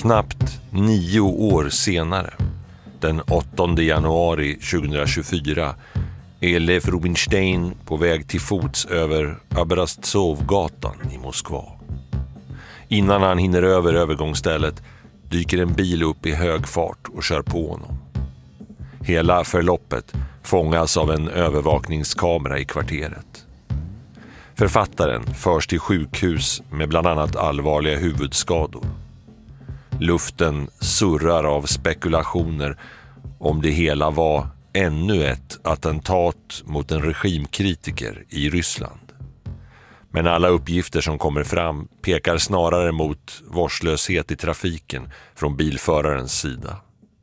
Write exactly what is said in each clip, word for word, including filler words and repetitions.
Knappt nio år senare, den åttonde januari tjugohundratjugofyra, är Lev Rubinstein på väg till fots över Abrastsovgatan i Moskva. Innan han hinner över övergångsstället dyker en bil upp i hög fart och kör på honom. Hela förloppet fångas av en övervakningskamera i kvarteret. Författaren förs till sjukhus med bland annat allvarliga huvudskador. Luften surrar av spekulationer om det hela var ännu ett attentat mot en regimkritiker i Ryssland. Men alla uppgifter som kommer fram pekar snarare mot vårdslöshet i trafiken från bilförarens sida.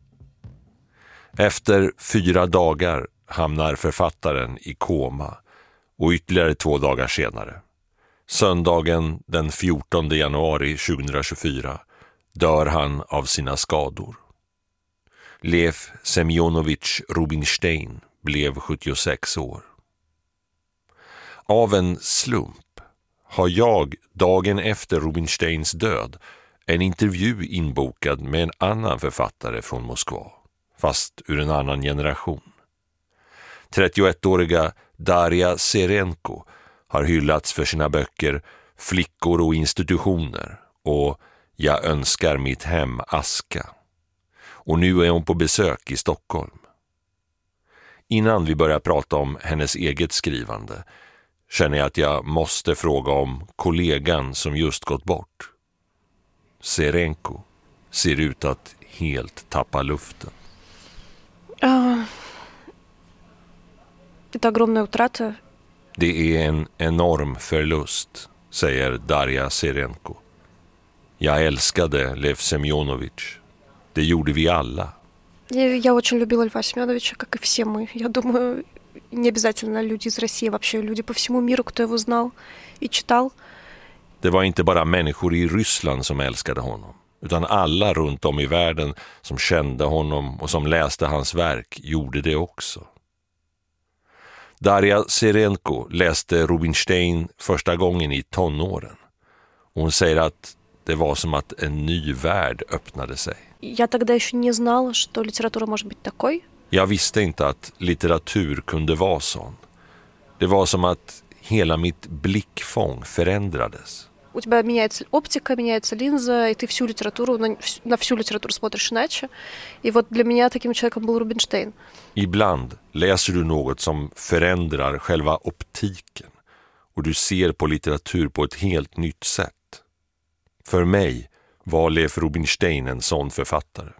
Efter fyra dagar hamnar författaren i koma och ytterligare två dagar senare, söndagen den fjortonde januari tjugohundratjugofyra, dör han av sina skador. Lev Semyonovich Rubinstein blev sjuttiosex år. Av en slump har jag dagen efter Rubinsteins död en intervju inbokad med en annan författare från Moskva, fast ur en annan generation. trettioettåriga Daria Serenko har hyllats för sina böcker Flickor och institutioner och Jag önskar mitt hem aska. Och nu är hon på besök i Stockholm. Innan vi börjar prata om hennes eget skrivande känner jag att jag måste fråga om kollegan som just gått bort. Serenko ser ut att helt tappa luften. Uh, det är огромная утрата. Det är en enorm förlust, säger Daria Serenko. Jag älskade Lev Semyonovich. Det gjorde vi alla. Я, я очень любила Льва Семеновича, как и все мы. Я думаю, не обязательно люди из России, вообще люди по всему миру, кто его знал и читал. Det var inte bara människor i Ryssland som älskade honom, utan alla runt om i världen som kände honom och som läste hans verk gjorde det också. Daria Serenko läste Rubinstein första gången i tonåren. Hon säger att det var som att en ny värld öppnade sig. Я тогда еще не знала, что литература может быть такой. Jag visste inte att litteratur kunde vara sån. Det var som att hela mitt blickfång förändrades. У тебя меняется оптика, меняется линза, и ты всю литературу, на, на всю литературу смотришь иначе. И вот для меня таким человеком был Рубинштейн. Ibland läser du något som förändrar själva optiken och du ser på litteratur på ett helt nytt sätt. För mig var Lev Rubinstein en sån författare.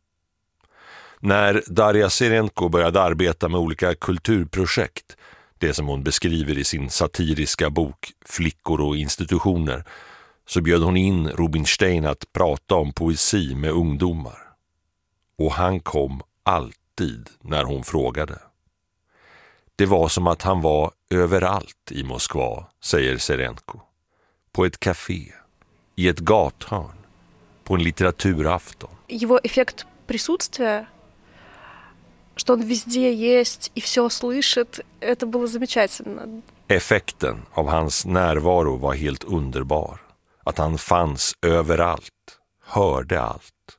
När Daria Serenko började arbeta med olika kulturprojekt, det som hon beskriver i sin satiriska bok Flickor och institutioner, så bjöd hon in Rubinstein att prata om poesi med ungdomar. Och han kom alltid när hon frågade. Det var som att han var överallt i Moskva, säger Serenko. På ett café, i ett gathörn, på en litteraturafton. Его эффект присутствия, что он везде есть и все слышит, это было замечательно. Effekten av hans närvaro var helt underbar. Att han fanns överallt, hörde allt.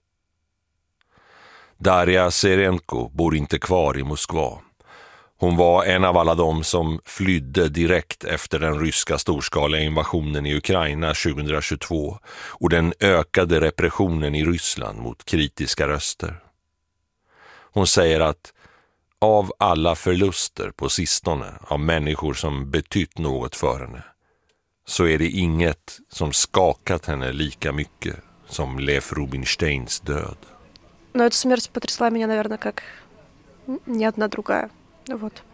Daria Serenko bor inte kvar i Moskva. Hon var en av alla de som flydde direkt efter den ryska storskaliga invasionen i Ukraina tjugohundratjugotvå och den ökade repressionen i Ryssland mot kritiska röster. Hon säger att av alla förluster på sistone av människor som betytt något för henne så är det inget som skakat henne lika mycket som Lev Rubinsteins död. Но эта смерть потрясла меня, наверное, как ни одна другая. Вот.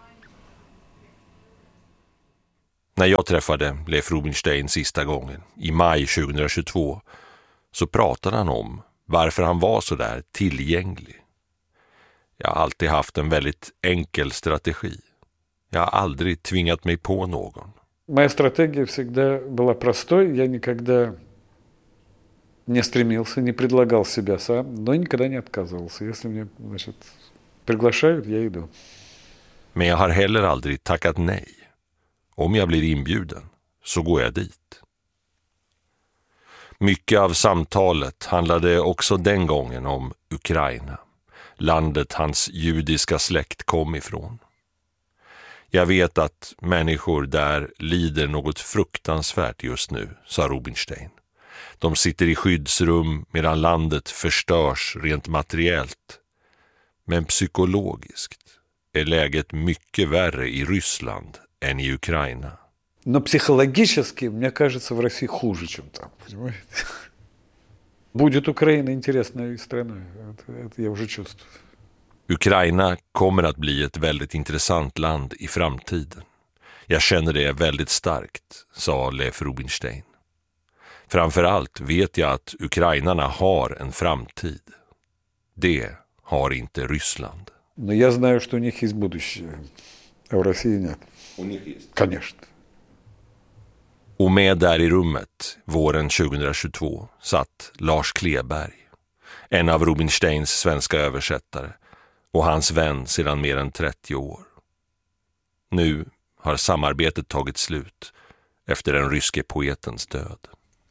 När jag träffade Lev Rubinstein sista gången, i maj tjugohundratjugotvå, så pratade han om varför han var så där tillgänglig. Jag har alltid haft en väldigt enkel strategi. Jag har aldrig tvingat mig på någon. Моя стратегия всегда была простой. Я никогда не стремился, не предлагал себя сам, но никогда не отказывался. Если меня, значит, приглашают, я иду. Men jag har heller aldrig tackat nej. Om jag blir inbjuden så går jag dit. Mycket av samtalet handlade också den gången om Ukraina, landet hans judiska släkt kom ifrån. Jag vet att människor där lider något fruktansvärt just nu, sa Rubinstein. De sitter i skyddsrum medan landet förstörs rent materiellt. Men psykologiskt är läget mycket värre i Ryssland än i Ukraina. Но психологически, мне кажется, в России хуже, чем там, понимаете? Будет Украина интересной страной, это, это я уже чувствую. Ukraina kommer att bli ett väldigt intressant land i framtiden. Jag känner det väldigt starkt, sa Leif Rubinstein. Framförallt vet jag att ukrainarna har en framtid. Det har inte Ryssland. Но я знаю, что у них есть будущее, а в России нет. У них есть. Конечно. Och med där i rummet, våren tjugohundratjugotvå, satt Lars Kleberg, en av Rubinsteins svenska översättare och hans vän sedan mer än trettio år. Nu har samarbetet tagit slut efter den ryske poetens död.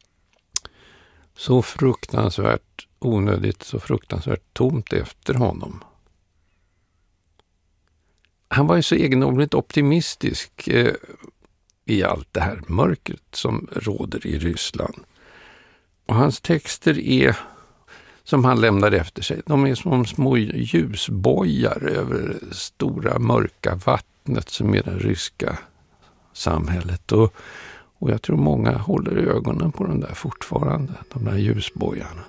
Så fruktansvärt onödigt, så fruktansvärt tomt efter honom. Han var ju så egendomligt optimistisk eh, i allt det här mörkret som råder i Ryssland. Och hans texter är, som han lämnar efter sig, de är som små ljusbojar över stora mörka vattnet som är det ryska samhället. Och, och jag tror många håller ögonen på de där fortfarande, de där ljusbojarna.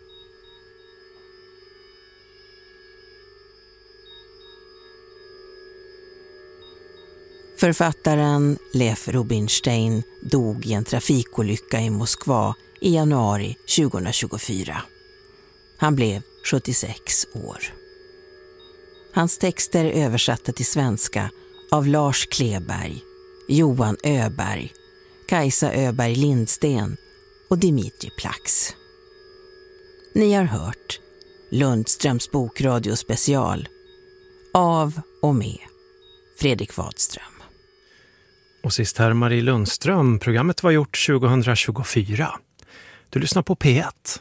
Författaren Leif Rubinstein dog i en trafikolycka i Moskva i januari tjugohundratjugofyra. Han blev sjuttiosex år. Hans texter översatte till svenska av Lars Kleberg, Johan Öberg, Kajsa Öberg Lindsten och Dimitri Plax. Ni har hört Lundströms bokradio special av och med Fredrik Wadström. Och sist här Marie Lundström. Programmet var gjort tjugohundratjugofyra. Du lyssnar på P ett.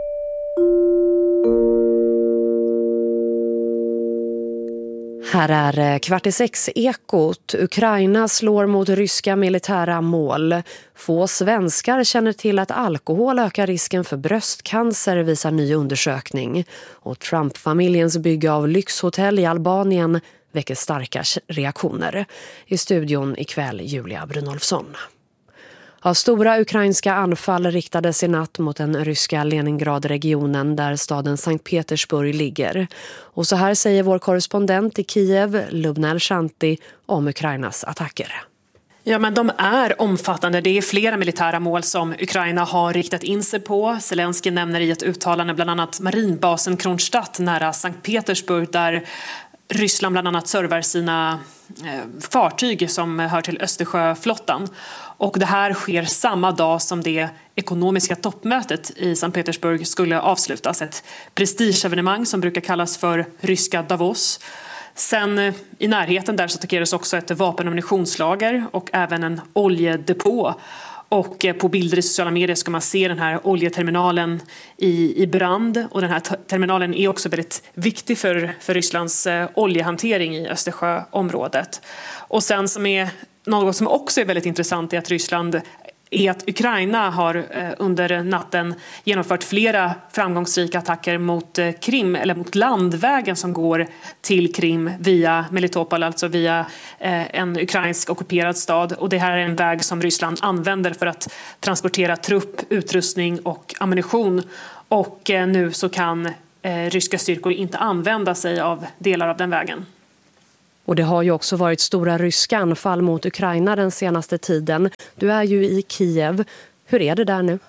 Här är kvart i sex ekot. Ukraina slår mot ryska militära mål. Få svenskar känner till att alkohol ökar risken för bröstcancer, visar ny undersökning. Och Trump-familjens bygge av lyxhotell i Albanien väcker starka reaktioner. I studion ikväll Julia Brynolfsson. Ja, stora ukrainska anfall riktades i natt mot den ryska Leningrad-regionen där staden Sankt Petersburg ligger. Och så här säger vår korrespondent i Kiev, Lubna Elshanti, om Ukrainas attacker. Ja, men de är omfattande. Det är flera militära mål som Ukraina har riktat in sig på. Zelensky nämner i ett uttalande bland annat marinbasen Kronstadt nära Sankt Petersburg där Ryssland bland annat servar sina eh, fartyg som hör till Östersjöflottan. Och det här sker samma dag som det ekonomiska toppmötet i Sankt Petersburg skulle avslutas. Ett prestigeevenemang som brukar kallas för ryska Davos. Sen eh, i närheten där så attackerades också ett vapen- och ammunitionslager och även en oljedepå. Och på bilder i sociala medier ska man se den här oljeterminalen i, i brand. Och den här t- terminalen är också väldigt viktig för, för Rysslands eh, oljehantering i Östersjöområdet. Och sen som är något som också är väldigt intressant är att Ryssland är att Ukraina har eh, under natten genomfört flera framgångsrika attacker mot eh, Krim eller mot landvägen som går till Krim via Melitopol, alltså via eh, en ukrainsk ockuperad stad. Och det här är en väg som Ryssland använder för att transportera trupp, utrustning och ammunition. Och eh, nu så kan eh, ryska styrkor inte använda sig av delar av den vägen. Och det har ju också varit stora ryska anfall mot Ukraina den senaste tiden. Du är ju i Kiev. Hur är det där nu?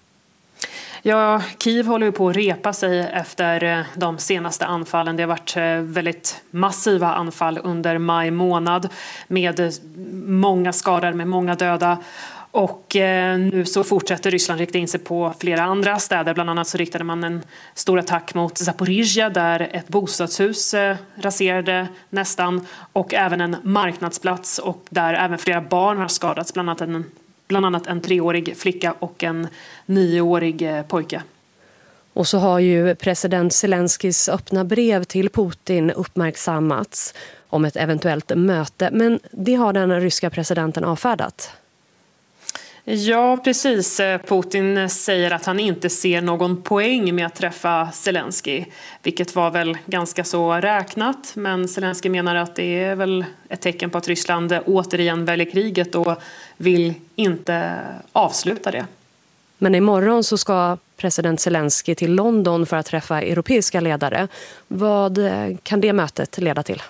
Ja, Kiev håller ju på att repa sig efter de senaste anfallen. Det har varit väldigt massiva anfall under maj månad med många skadade, med många döda. Och nu så fortsätter Ryssland rikta in sig på flera andra städer. Bland annat så riktade man en stor attack mot Zaporizjzja där ett bostadshus raserade nästan. Och även en marknadsplats och där även flera barn har skadats. Bland annat en bland annat en treårig flicka och en nioårig pojke. Och så har ju president Zelenskis öppna brev till Putin uppmärksammats om ett eventuellt möte. Men det har den ryska presidenten avfärdat. Ja, precis. Putin säger att han inte ser någon poäng med att träffa Zelensky, vilket var väl ganska så räknat. Men Zelensky menar att det är väl ett tecken på att Ryssland återigen väljer kriget och vill inte avsluta det. Men imorgon så ska president Zelensky till London för att träffa europeiska ledare. Vad kan det mötet leda till?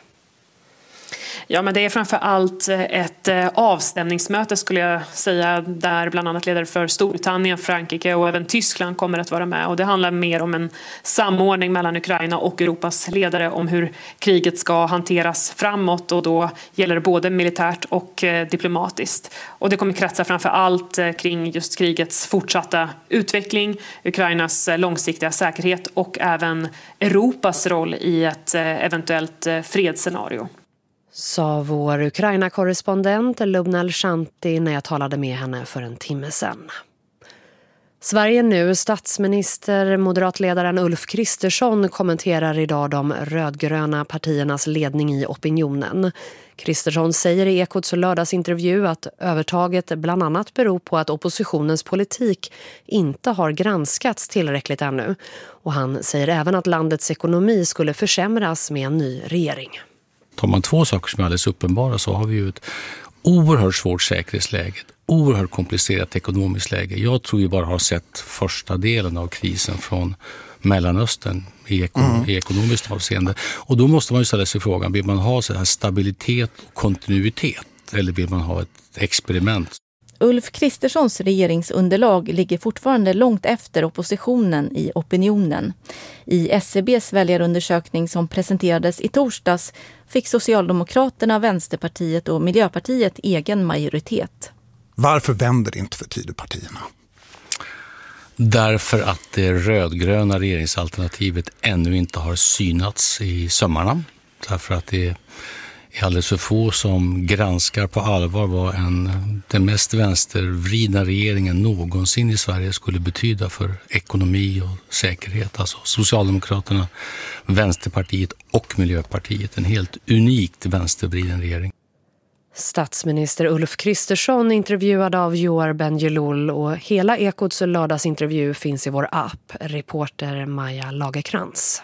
Ja, men det är framför allt ett avstämningsmöte skulle jag säga, där bland annat ledare för Storbritannien, Frankrike och även Tyskland kommer att vara med. Och det handlar mer om en samordning mellan Ukraina och Europas ledare om hur kriget ska hanteras framåt, och då gäller det både militärt och diplomatiskt. Och det kommer kretsa framför allt kring just krigets fortsatta utveckling, Ukrainas långsiktiga säkerhet och även Europas roll i ett eventuellt fredsscenario. Sa vår Ukraina-korrespondent Lubna Alshanti när jag talade med henne för en timme sedan. Sverige nu, statsminister, moderatledaren Ulf Kristersson kommenterar idag de rödgröna partiernas ledning i opinionen. Kristersson säger i Ekots lördagsintervju att övertaget bland annat beror på att oppositionens politik inte har granskats tillräckligt ännu. Och han säger även att landets ekonomi skulle försämras med en ny regering. Tar man två saker som är alldeles uppenbara så har vi ju ett oerhört svårt säkerhetsläge, ett oerhört komplicerat ekonomiskt läge. Jag tror vi bara har sett första delen av krisen från Mellanöstern i, ekon- mm. i ekonomiskt avseende. Och då måste man ju ställa sig frågan, vill man ha så här stabilitet och kontinuitet eller vill man ha ett experiment? Ulf Kristerssons regeringsunderlag ligger fortfarande långt efter oppositionen i opinionen. I S C B:s väljarundersökning som presenterades i torsdags fick Socialdemokraterna, Vänsterpartiet och Miljöpartiet egen majoritet. Varför vänder inte för Tidöpartierna? Därför att det rödgröna regeringsalternativet ännu inte har synats i sömmarna. Därför att det är alldeles för få som granskar på allvar vad en, den mest vänstervridna regeringen någonsin i Sverige skulle betyda för ekonomi och säkerhet. Alltså Socialdemokraterna, Vänsterpartiet och Miljöpartiet. En helt unikt vänstervriden regering. Statsminister Ulf Kristersson intervjuad av Joar Bendjelloul, och hela Ekots lördagsintervju finns i vår app. Reporter Maja Lagerkrans.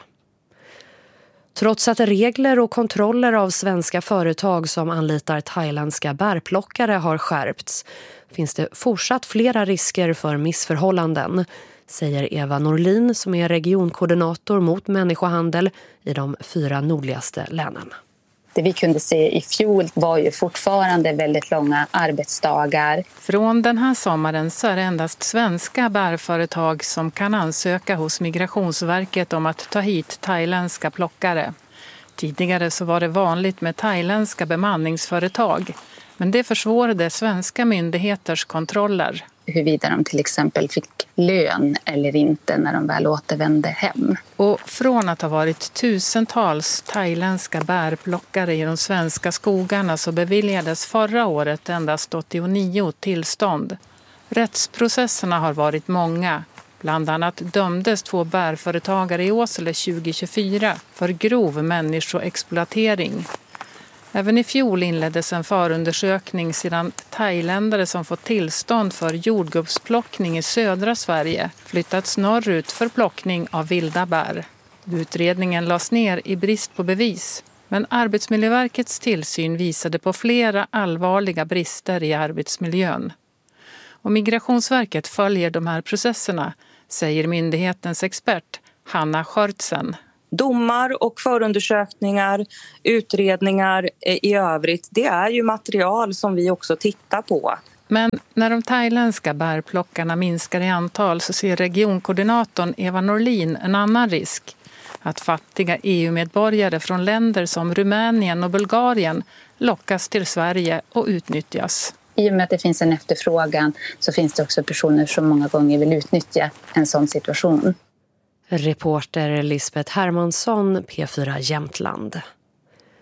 Trots att regler och kontroller av svenska företag som anlitar thailändska bärplockare har skärpts finns det fortsatt flera risker för missförhållanden, säger Eva Norlin som är regionkoordinator mot människohandel i de fyra nordligaste länen. Det vi kunde se i fjol var ju fortfarande väldigt långa arbetsdagar. Från den här sommaren så är det endast svenska bärföretag som kan ansöka hos Migrationsverket om att ta hit thailändska plockare. Tidigare så var det vanligt med thailändska bemanningsföretag, men det försvårade svenska myndigheters kontroller. Huruvida de till exempel fick lön eller inte när de väl återvände hem. Och från att ha varit tusentals thailändska bärplockare i de svenska skogarna så beviljades förra året endast åttionio tillstånd. Rättsprocesserna har varit många. Bland annat dömdes två bärföretagare i Åsele tjugo tjugofyra för grov människoexploatering. Även i fjol inleddes en förundersökning sedan thailändare som fått tillstånd för jordgubbsplockning i södra Sverige flyttats norrut för plockning av vilda bär. Utredningen lades ner i brist på bevis, men Arbetsmiljöverkets tillsyn visade på flera allvarliga brister i arbetsmiljön. Och Migrationsverket följer de här processerna, säger myndighetens expert Hanna Skörtsen. Domar och förundersökningar, utredningar i övrigt, det är ju material som vi också tittar på. Men när de thailändska bärplockarna minskar i antal så ser regionkoordinatorn Eva Norlin en annan risk. Att fattiga E U-medborgare från länder som Rumänien och Bulgarien lockas till Sverige och utnyttjas. I och med att det finns en efterfrågan så finns det också personer som många gånger vill utnyttja en sån situation. Reporter Lisbeth Hermansson, P fyra Jämtland.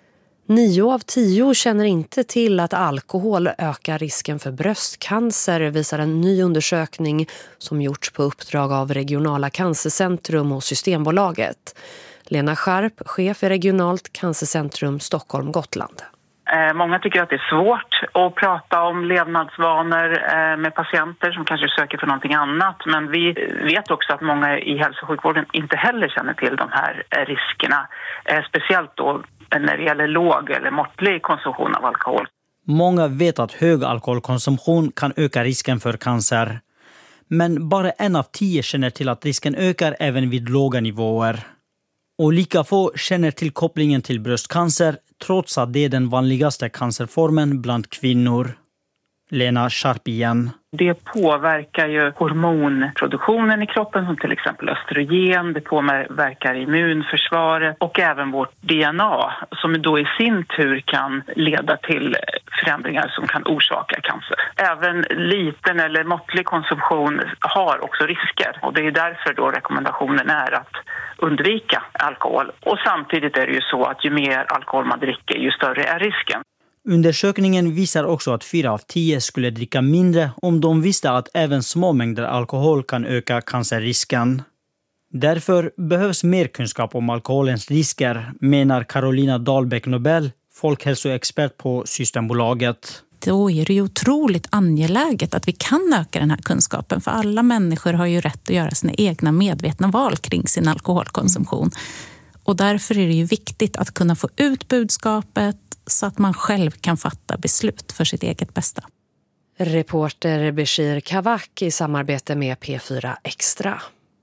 Nio av tio känner inte till att alkohol ökar risken för bröstcancer, visar en ny undersökning som gjorts på uppdrag av regionala cancercentrum och Systembolaget. Lena Scharp, chef i regionalt cancercentrum Stockholm-Gotland. Många tycker att det är svårt att prata om levnadsvanor med patienter som kanske söker för någonting annat. Men vi vet också att många i hälso- och sjukvården inte heller känner till de här riskerna. Speciellt då när det gäller låg eller måttlig konsumtion av alkohol. Många vet att hög alkoholkonsumtion kan öka risken för cancer. Men bara en av tio känner till att risken ökar även vid låga nivåer. Och lika få känner till kopplingen till bröstcancer, trots att det är den vanligaste cancerformen bland kvinnor. Lena Scharp igen. Det påverkar ju hormonproduktionen i kroppen som till exempel östrogen. Det påverkar immunförsvaret och även vårt D N A som då i sin tur kan leda till förändringar som kan orsaka cancer. Även liten eller måttlig konsumtion har också risker och det är därför då rekommendationen är att undvika alkohol. Och samtidigt är det ju så att ju mer alkohol man dricker ju större är risken. Undersökningen visar också att fyra av tio skulle dricka mindre om de visste att även små mängder alkohol kan öka cancerrisken. Därför behövs mer kunskap om alkoholens risker, menar Carolina Dahlbäck Nobel, folkhälsoexpert på Systembolaget. Då är det ju otroligt angeläget att vi kan öka den här kunskapen, för alla människor har ju rätt att göra sina egna medvetna val kring sin alkoholkonsumtion. Och därför är det ju viktigt att kunna få ut budskapet så att man själv kan fatta beslut för sitt eget bästa. Reporter Bashir Kavak i samarbete med P fyra Extra.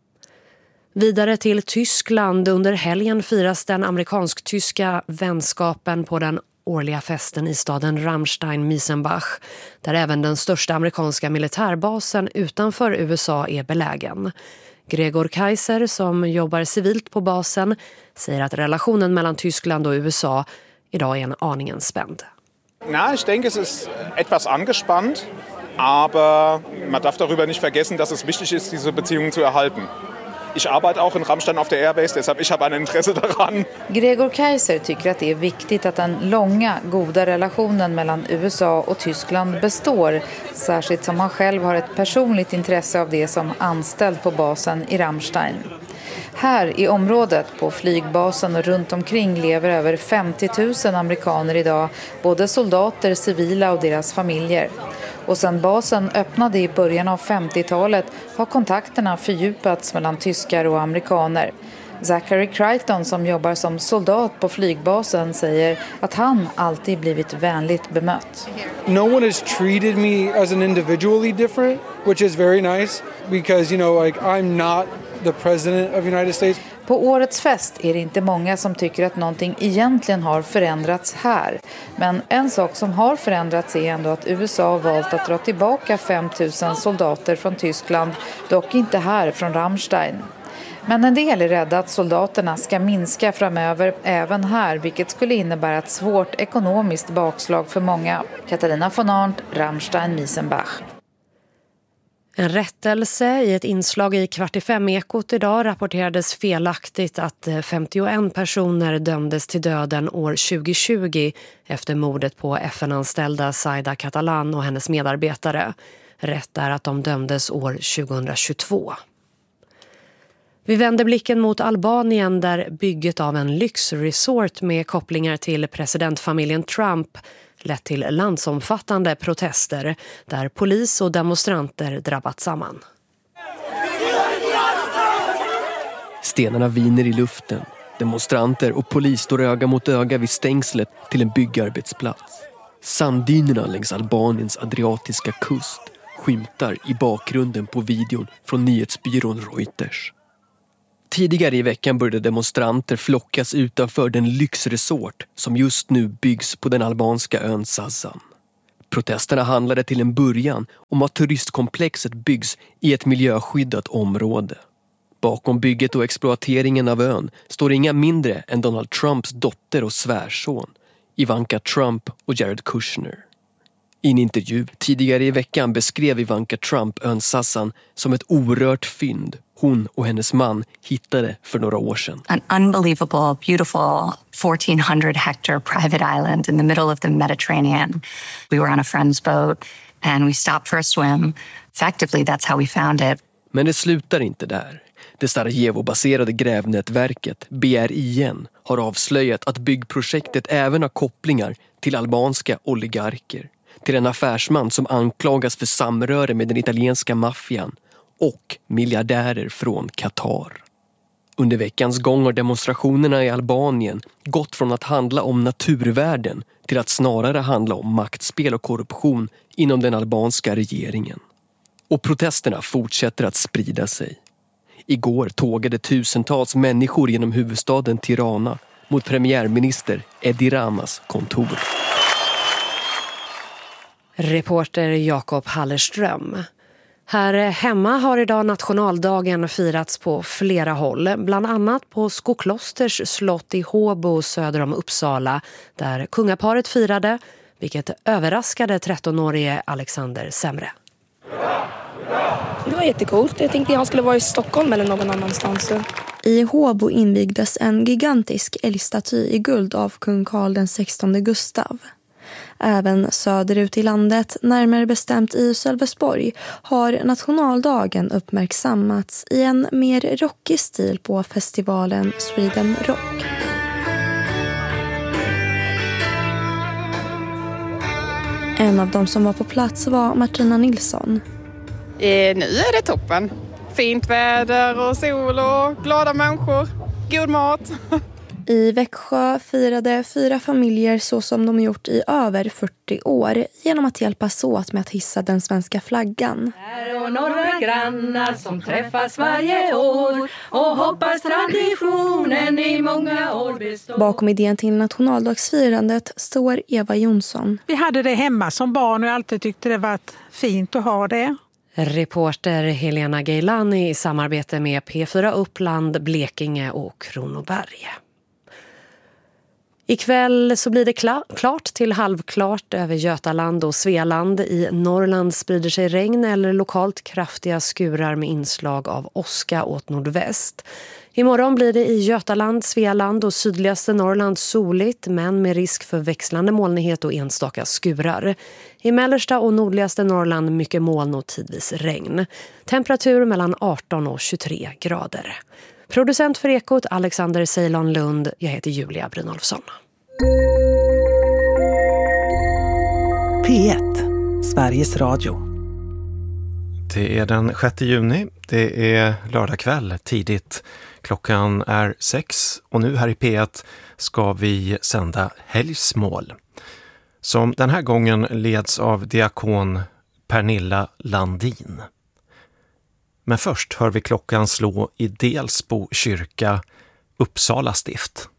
Vidare till Tyskland. Under helgen firas den amerikansk-tyska vänskapen på den årliga festen i staden Ramstein-Miesenbach, där även den största amerikanska militärbasen utanför U S A är belägen. Gregor Kaiser, som jobbar civilt på basen, säger att relationen mellan Tyskland och U S A idag är en aningen spänd. Na, ich denke, es ist etwas angespannt, aber man darf darüber nicht vergessen, dass es wichtig ist, diese Beziehungen zu erhalten. Ich arbeite auch in Ramstein auf der Airbase, deshalb ich habe ein Interesse daran. Gregor Kaiser tycker att det är viktigt att den långa, goda relationen mellan U S A och Tyskland består, särskilt som han själv har ett personligt intresse av det som anställd på basen i Ramstein. Här i området på flygbasen och runt omkring lever över femtio tusen amerikaner idag, både soldater, civila och deras familjer. Och sedan basen öppnade i början av femtiotalet har kontakterna fördjupats mellan tyskar och amerikaner. Zachary Crichton, som jobbar som soldat på flygbasen, säger att han alltid blivit vänligt bemött. No one has treated me as an individually different, which is very nice because, you know, like I'm not the president of the United States. På årets fest är det inte många som tycker att någonting egentligen har förändrats här. Men en sak som har förändrats är ändå att U S A har valt att dra tillbaka fem tusen soldater från Tyskland, dock inte här från Ramstein. Men en del är rädda att soldaterna ska minska framöver även här, vilket skulle innebära ett svårt ekonomiskt bakslag för många. Katarina von Arndt, Ramstein-Miesenbach. En rättelse i ett inslag i Kvart i fem-ekot idag rapporterades felaktigt att femtioen personer dömdes till döden år tjugohundratjugo efter mordet på F N-anställda Zaida Catalan och hennes medarbetare. Rätt är att de dömdes år tjugohundratjugotvå. Vi vänder blicken mot Albanien, där bygget av en lyxresort med kopplingar till presidentfamiljen Trump lett till landsomfattande protester där polis och demonstranter drabbat samman. Stenarna viner i luften. Demonstranter och polis står öga mot öga vid stängslet till en byggarbetsplats. Sanddynerna längs Albaniens adriatiska kust skymtar i bakgrunden på videon från nyhetsbyrån Reuters. Tidigare i veckan började demonstranter flockas utanför den lyxresort som just nu byggs på den albanska ön Sazan. Protesterna handlade till en början om att turistkomplexet byggs i ett miljöskyddat område. Bakom bygget och exploateringen av ön står inga mindre än Donald Trumps dotter och svärson, Ivanka Trump och Jared Kushner. I en intervju tidigare i veckan beskrev Ivanka Trump ön Sazan som ett orört fynd hon och hennes man hittade för några år sedan. An unbelievable, beautiful fourteen hundred hectare private island in the middle of the Mediterranean. We were on a friend's boat and we stopped for a swim. Effectively, that's how we found it. Men det slutar inte där. Det Sarajevo-baserade grävnätverket B R I N har avslöjat att byggprojektet även har kopplingar till albanska oligarker, till en affärsman som anklagas för samröre med den italienska maffian och miljardärer från Qatar. Under veckans gång har demonstrationerna i Albanien gått från att handla om naturvärden till att snarare handla om maktspel och korruption inom den albanska regeringen. Och protesterna fortsätter att sprida sig. Igår tågade tusentals människor genom huvudstaden Tirana mot premiärminister Edi Ramas kontor. Reporter Jakob Hallerström. Här hemma har idag nationaldagen firats på flera håll, bland annat på Skoklosters slott i Håbo söder om Uppsala, där kungaparet firade, vilket överraskade trettonårige Alexander Semre. Det var jättecoolt. Jag tänkte att han skulle vara i Stockholm eller någon annanstans. I Håbo invigdes en gigantisk älgstaty i guld av kung Karl den sextonde Gustav. Även söderut i landet, närmare bestämt i Sölvesborg, har nationaldagen uppmärksammats i en mer rockig stil på festivalen Sweden Rock. En av dem som var på plats var Martina Nilsson. Eh, nu är det toppen. Fint väder och sol och glada människor. God mat. I Växjö firade fyra familjer så som de gjort i över fyrtio år genom att hjälpas åt med att hissa den svenska flaggan. Här och några grannar som träffas varje år och hoppas traditionen i många år består. Bakom idén till nationaldagsfirandet står Eva Jonsson. Vi hade det hemma som barn och alltid tyckte det var fint att ha det. Reporter Helena Geilani i samarbete med P fyra Uppland, Blekinge och Kronoberg. Ikväll så blir det kla- klart till halvklart över Götaland och Svealand. I Norrland sprider sig regn eller lokalt kraftiga skurar med inslag av åska åt nordväst. Imorgon blir det i Götaland, Svealand och sydligaste Norrland soligt, men med risk för växlande molnighet och enstaka skurar. I mellersta och nordligaste Norrland mycket moln och tidvis regn. Temperatur mellan arton och tjugotre grader. Producent för Ekot Alexander Ceylon Lund. Jag heter Julia Brynolfsson. P ett, Sveriges Radio. Det är den sjätte juni. Det är lördag kväll tidigt. Klockan är sex och nu här i P ett ska vi sända Helgsmål. Som den här gången leds av diakon Pernilla Landin. Men först hör vi klockan slå i Delsbo kyrka, Uppsala stift.